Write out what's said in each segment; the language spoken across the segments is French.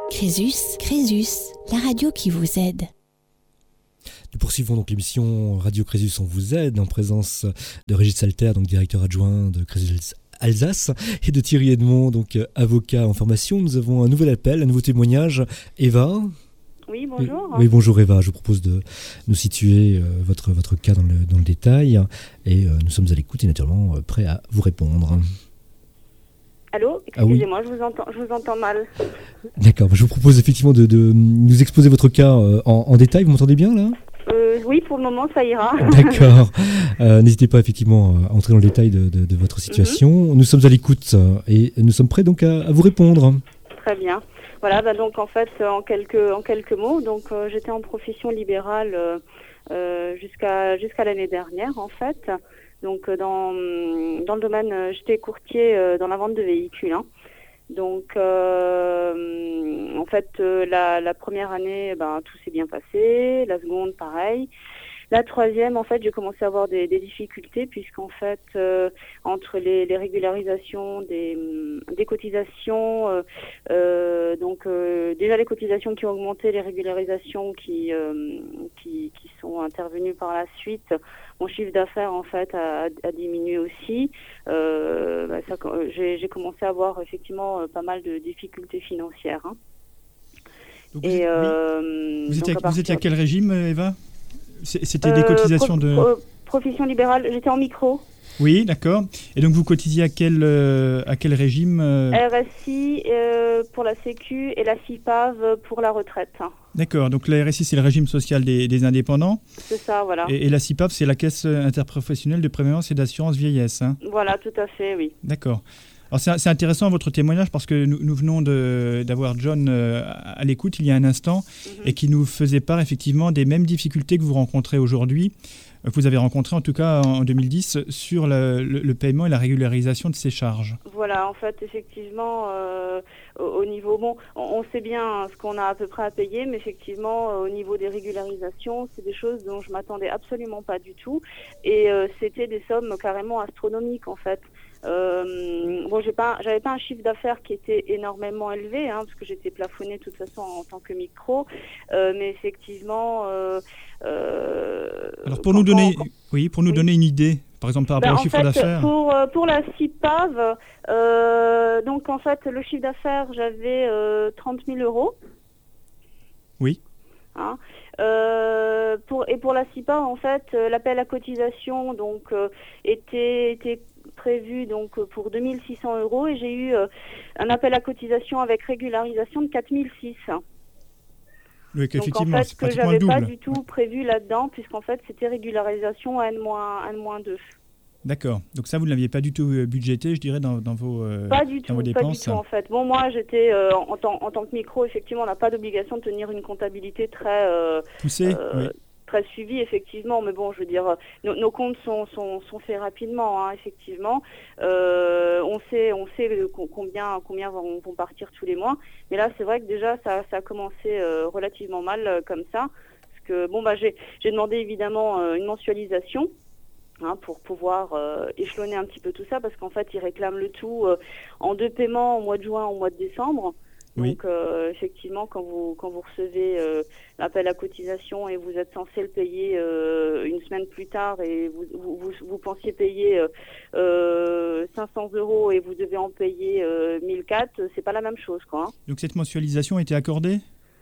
Crésus, la radio qui vous aide. Nous poursuivons donc l'émission Radio Crésus on vous aide en présence de Régis Salter, donc directeur adjoint de Crésus Alsace, et de Thierry Edmond, donc avocat en formation. Nous avons un nouvel appel, un nouveau témoignage. Eva. Oui, bonjour. Oui, bonjour Eva. Je vous propose de nous situer votre cas dans le détail et nous sommes à l'écoute et naturellement prêts à vous répondre. Allô, excusez-moi, je vous entends mal. D'accord, je vous propose effectivement de nous exposer votre cas en détail. Vous m'entendez bien là ? Oui, pour le moment, ça ira. D'accord. N'hésitez pas effectivement à entrer dans le détail de votre situation. Nous sommes à l'écoute et nous sommes prêts donc à vous répondre. Très bien. Voilà, donc en fait, en quelques mots, donc j'étais en profession libérale jusqu'à l'année dernière en fait. Donc dans le domaine, j'étais courtier dans la vente de véhicules. Hein. Donc en fait la première année, tout s'est bien passé. La seconde, pareil. La troisième, en fait, j'ai commencé à avoir des difficultés puisqu'en fait, entre les régularisations des cotisations, déjà les cotisations qui ont augmenté, les régularisations qui sont intervenues par la suite, mon chiffre d'affaires en fait a diminué aussi. J'ai commencé à avoir effectivement pas mal de difficultés financières. Hein. Donc vous étiez à quel régime, Eva ? C'était des cotisations profession libérale, j'étais en micro. Oui, d'accord. Et donc vous cotisiez à quel régime RSI pour la Sécu et la CIPAV pour la retraite. D'accord, donc la RSI c'est le régime social des indépendants. C'est ça, voilà. Et la CIPAV c'est la Caisse interprofessionnelle de prévoyance et d'assurance vieillesse. Hein. Voilà, tout à fait, oui. D'accord. Alors c'est intéressant votre témoignage parce que nous venons d'avoir John à l'écoute il y a un instant et qui nous faisait part effectivement des mêmes difficultés que vous rencontrez aujourd'hui, que vous avez rencontrées en tout cas en 2010 sur le paiement et la régularisation de ces charges. Voilà, en fait effectivement au niveau, on sait bien ce qu'on a à peu près à payer, mais effectivement au niveau des régularisations, c'est des choses dont je m'attendais absolument pas du tout et c'était des sommes carrément astronomiques en fait. J'avais pas un chiffre d'affaires qui était énormément élevé, hein, parce que j'étais plafonnée de toute façon en tant que micro, mais effectivement. Alors pour nous donner une idée, par exemple par rapport au chiffre d'affaires. Pour la CIPAV, donc en fait le chiffre d'affaires j'avais 30 000 euros. Oui. Hein. Pour la CIPAV en fait l'appel à cotisation donc était prévu donc pour 2 600 euros et j'ai eu un appel à cotisation avec régularisation de 4 600. Oui, donc en fait que j'avais pas du tout prévu là-dedans puisqu'en fait c'était régularisation à N-2. D'accord. Donc ça vous ne l'aviez pas du tout budgété, je dirais, dans vos dépenses. Pas du tout en fait. Bon moi j'étais en tant que micro effectivement on n'a pas d'obligation de tenir une comptabilité très poussée. Oui. Très suivi effectivement, mais bon, je veux dire, nos comptes sont faits rapidement, hein, effectivement. On sait combien vont partir tous les mois, mais là c'est vrai que déjà ça a commencé relativement mal comme ça, parce que j'ai demandé évidemment une mensualisation. Hein, pour pouvoir échelonner un petit peu tout ça, parce qu'en fait ils réclament le tout en 2 paiements au mois de juin, au mois de décembre. Donc effectivement, quand vous recevez l'appel à cotisation et vous êtes censé le payer une semaine plus tard et vous pensiez payer 500 euros et vous devez en payer 1004, c'est pas la même chose, quoi. Hein. Donc cette mensualisation a été accordée ?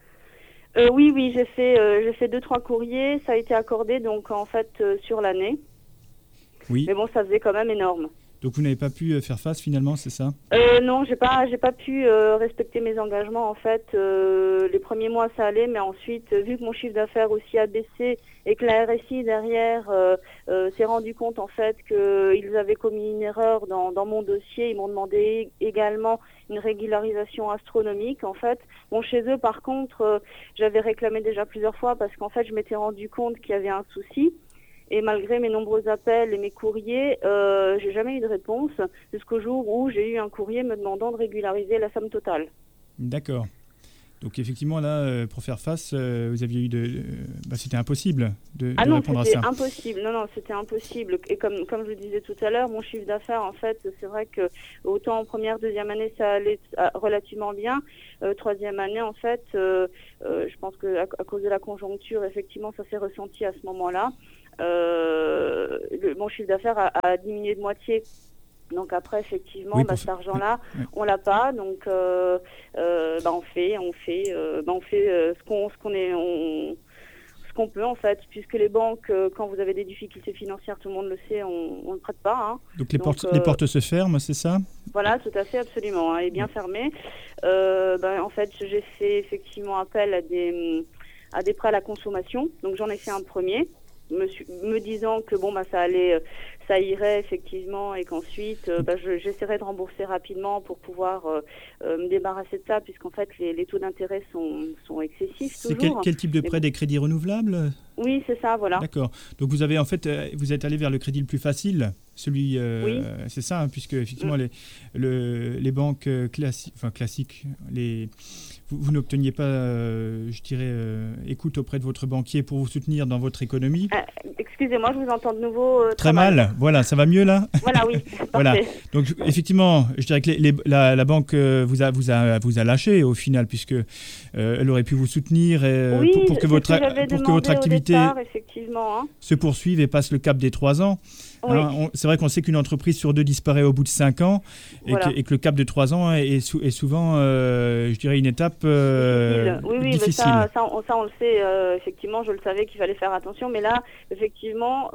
Oui, j'ai fait 2-3 courriers, ça a été accordé donc en fait sur l'année. Oui. Mais bon, ça faisait quand même énorme. Donc vous n'avez pas pu faire face finalement, c'est ça ? Non, j'ai pas pu respecter mes engagements en fait. Les premiers mois ça allait, mais ensuite vu que mon chiffre d'affaires aussi a baissé et que la RSI derrière s'est rendu compte en fait qu'ils avaient commis une erreur dans mon dossier, ils m'ont demandé également une régularisation astronomique en fait. Bon chez eux par contre, j'avais réclamé déjà plusieurs fois parce qu'en fait je m'étais rendu compte qu'il y avait un souci. Et malgré mes nombreux appels et mes courriers, j'ai jamais eu de réponse jusqu'au jour où j'ai eu un courrier me demandant de régulariser la somme totale. D'accord. Donc effectivement, là, pour faire face, vous aviez eu c'était impossible de non, répondre à ça. C'était impossible. Non, c'était impossible. Et comme je le disais tout à l'heure, mon chiffre d'affaires, en fait, c'est vrai que autant en première, deuxième année, ça allait relativement bien. Troisième année, en fait, je pense que à cause de la conjoncture, effectivement, ça s'est ressenti à ce moment-là. Mon chiffre d'affaires a diminué de moitié. Donc après, effectivement, cet argent-là, on l'a pas. Donc, on fait ce qu'on peut en fait, puisque les banques, quand vous avez des difficultés financières, tout le monde le sait, on ne prête pas. Hein. Donc les portes se ferment, c'est ça ? Voilà, tout à fait, absolument. Elle est bien fermée. En fait, j'ai fait effectivement appel à des prêts à la consommation. Donc j'en ai fait un premier, me disant que ça irait effectivement, et qu'ensuite j'essaierai de rembourser rapidement pour pouvoir me débarrasser de ça, puisqu'en fait les taux d'intérêt sont excessifs. C'est quel type de prêt? Des crédits renouvelables? Oui, c'est ça, voilà. D'accord. Donc vous êtes allé vers le crédit le plus facile, celui, c'est ça, hein, puisque effectivement les banques classiques, vous n'obteniez pas, écoute auprès de votre banquier pour vous soutenir dans votre économie. Excusez-moi, je vous entends de nouveau très mal. Voilà, ça va mieux là. Voilà, oui. Voilà. Donc effectivement, je dirais que la banque vous a lâché au final, puisque elle aurait pu vous soutenir pour que votre activité se poursuive et passe le cap des 3 ans. Oui. Hein, c'est vrai qu'on sait qu'une entreprise sur 2 disparaît au bout de 5 ans et que le cap de 3 ans est souvent, une étape difficile. Ça, on le sait, effectivement, je le savais qu'il fallait faire attention, mais là, effectivement,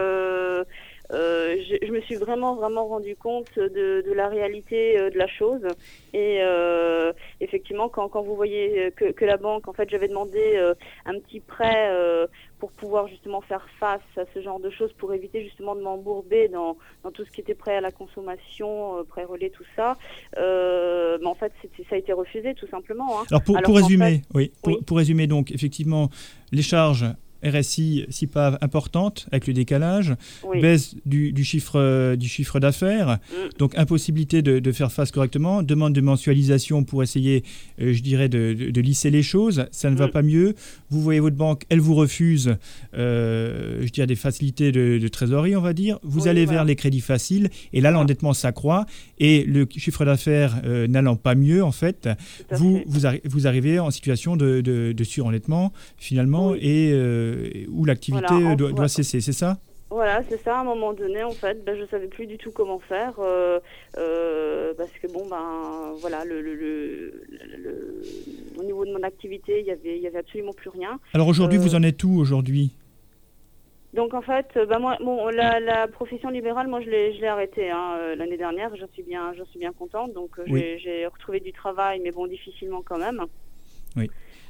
je me suis vraiment rendu compte de la réalité de la chose. Et effectivement, quand vous voyez que la banque, en fait, j'avais demandé un petit prêt pour pouvoir justement faire face à ce genre de choses, pour éviter justement de m'embourber dans tout ce qui était prêt à la consommation, prêt relais, tout ça. Mais en fait, ça a été refusé, tout simplement. Hein. Alors pour résumer, pour résumer, donc, effectivement, les charges RSI, SIPAV importante avec le décalage, baisse du chiffre d'affaires, donc impossibilité de faire face correctement, demande de mensualisation pour essayer, de lisser les choses, ça ne va pas mieux. Vous voyez votre banque, elle vous refuse, des facilités de trésorerie, on va dire. Vous allez vers les crédits faciles et là l'endettement s'accroît et le chiffre d'affaires n'allant pas mieux en fait, vous arrivez en situation de surendettement finalement et où l'activité doit cesser, c'est ça ? Voilà, c'est ça. À un moment donné, en fait, je savais plus du tout comment faire parce que au niveau de mon activité, il y avait absolument plus rien. Alors aujourd'hui, vous en êtes où aujourd'hui ? Donc en fait, la profession libérale, moi je l'ai arrêtée l'année dernière. J'en suis bien contente. Donc j'ai retrouvé du travail, mais difficilement quand même. Oui.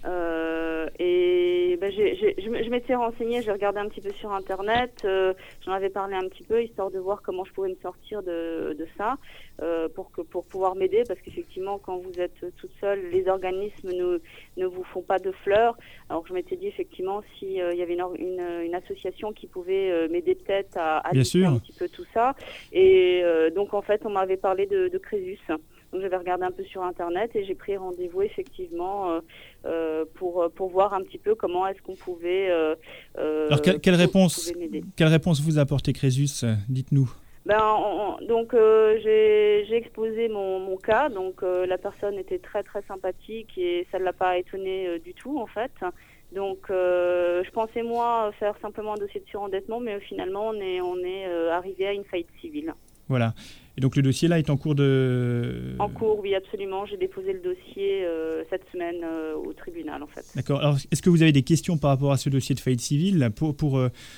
Je m'étais renseignée, j'ai regardé un petit peu sur Internet, j'en avais parlé un petit peu, histoire de voir comment je pouvais me sortir de ça, pour pouvoir m'aider, parce qu'effectivement, quand vous êtes toute seule, les organismes ne vous font pas de fleurs. Alors je m'étais dit, effectivement, s'il y avait une association qui pouvait m'aider peut-être à lisser un petit peu tout ça. Et donc, en fait, on m'avait parlé de Crésus. Donc j'avais regardé un peu sur Internet et j'ai pris rendez-vous effectivement pour voir un petit peu comment est-ce qu'on pouvait. Alors quelle réponse vous apportez Crésus ? Dites-nous. Donc j'ai exposé mon cas. Donc la personne était très très sympathique et ça ne l'a pas étonné du tout en fait. Donc je pensais moi faire simplement un dossier de surendettement, mais finalement on est arrivé à une faillite civile. Voilà. Et donc le dossier là est en cours de... En cours, oui, absolument. J'ai déposé le dossier cette semaine au tribunal, en fait. D'accord. Alors, est-ce que vous avez des questions par rapport à ce dossier de faillite civile pour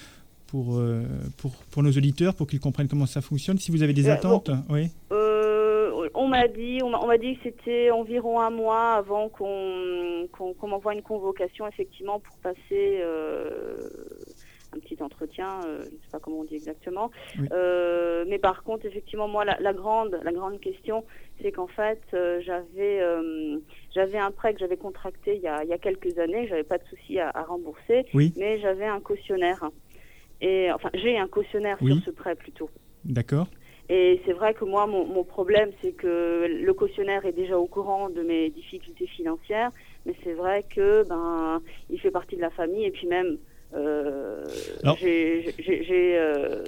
nos auditeurs, pour qu'ils comprennent comment ça fonctionne? Si vous avez des attentes, oui. On m'a dit que c'était environ 1 mois avant qu'on m'envoie une convocation, effectivement, pour passer... un petit entretien, je ne sais pas comment on dit exactement. Oui. Mais par contre, effectivement, moi, la grande question, c'est qu'en fait, j'avais un prêt que j'avais contracté il y a quelques années, j'avais pas de souci à rembourser, mais j'avais un cautionnaire. Et enfin, j'ai un cautionnaire sur ce prêt plutôt. D'accord. Et c'est vrai que moi, mon problème, c'est que le cautionnaire est déjà au courant de mes difficultés financières, mais c'est vrai que il fait partie de la famille et puis même Alors, j'ai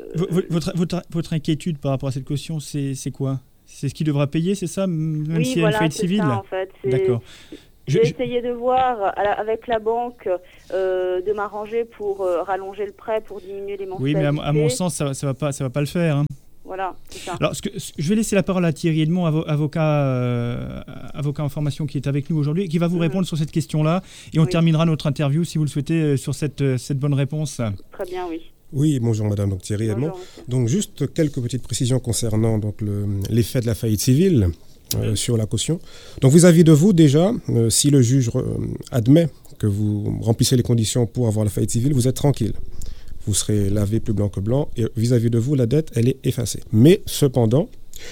votre inquiétude par rapport à cette caution, c'est quoi? C'est ce qu'il devra payer, c'est ça, même s'il y a une faillite civile? Ça, en fait. D'accord. J'ai essayé de voir avec la banque de m'arranger pour rallonger le prêt, pour diminuer les mensualités. Oui, mais à mon sens, ça va pas le faire. Hein. Voilà, c'est ça. Alors, je vais laisser la parole à Thierry Edmond, avocat en formation qui est avec nous aujourd'hui, et qui va vous répondre sur cette question-là. Et on terminera notre interview, si vous le souhaitez, sur cette bonne réponse. Très bien, oui. Oui, bonjour madame, donc Thierry Edmond. Donc juste quelques petites précisions concernant donc l'effet de la faillite civile sur la caution. Donc vis-à-vis de vous déjà, si le juge admet que vous remplissez les conditions pour avoir la faillite civile, vous êtes tranquille. Vous serez lavé plus blanc que blanc et vis-à-vis de vous, la dette, elle est effacée. Mais cependant,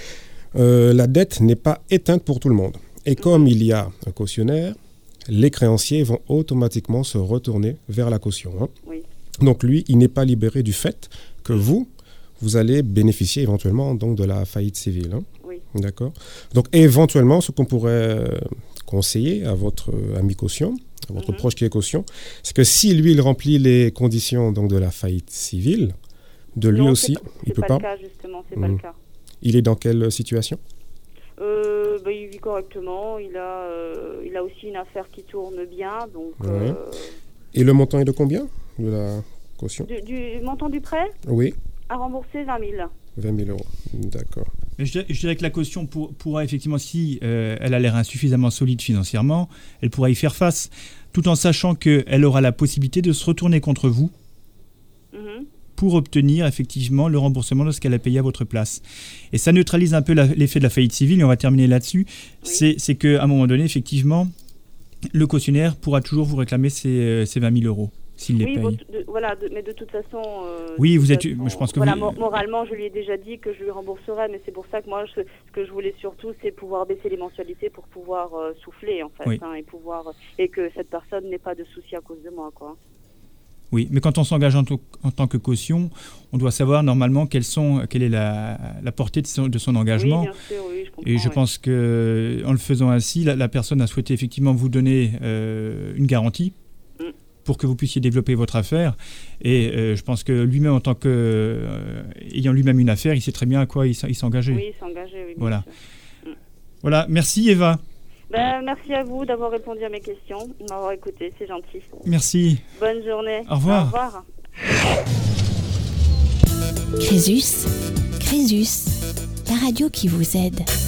la dette n'est pas éteinte pour tout le monde. Et comme il y a un cautionnaire, les créanciers vont automatiquement se retourner vers la caution. Hein. Oui. Donc lui, il n'est pas libéré du fait que vous allez bénéficier éventuellement donc, de la faillite civile. Hein. Oui. D'accord. Donc éventuellement, ce qu'on pourrait conseiller à votre ami caution, à votre proche qui est caution, c'est que si lui, il remplit les conditions donc, de la faillite civile, de lui aussi, il peut pas. C'est pas le cas, justement, c'est pas le cas. Il est dans quelle situation ? Il vit correctement, il a aussi une affaire qui tourne bien, donc... Et le montant est de combien de la caution ? Du montant du prêt ? Oui. À rembourser 20 000. 20 000 €, d'accord. Mais je dirais que la caution pourra effectivement, si elle a l'air insuffisamment solide financièrement, elle pourra y faire face, tout en sachant qu'elle aura la possibilité de se retourner contre vous pour obtenir effectivement le remboursement de ce qu'elle a payé à votre place. Et ça neutralise un peu l'effet de la faillite civile, et on va terminer là-dessus. Oui. C'est qu'à un moment donné, effectivement, le cautionnaire pourra toujours vous réclamer ces 20 000 € s'il les paye. Mais de toute façon... je pense que moralement, je lui ai déjà dit que je lui rembourserais, mais c'est pour ça que moi, ce que je voulais surtout, c'est pouvoir baisser les mensualités pour pouvoir souffler, en fait, et que cette personne n'ait pas de soucis à cause de moi, quoi. Oui, mais quand on s'engage en tant que caution, on doit savoir normalement quelle est la portée de son engagement. Oui, bien sûr, oui, je comprends. Et je pense qu'en le faisant ainsi, la personne a souhaité effectivement vous donner une garantie pour que vous puissiez développer votre affaire. Et je pense que lui-même, en tant ayant lui-même une affaire, il sait très bien à quoi il s'engageait. Oui, il s'engageait, oui. Voilà. Voilà, merci Eva. Merci à vous d'avoir répondu à mes questions, de m'avoir écouté, c'est gentil. Merci. Bonne journée. Au revoir. Au revoir. Crésus, la radio qui vous aide.